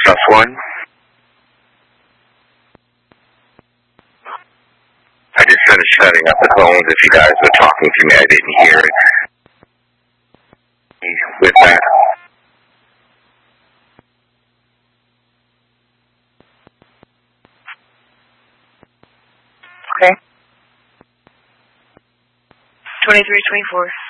Press 1. I just finished setting up the phones. If you guys were talking to me, I didn't hear it. With that. Okay. 2324.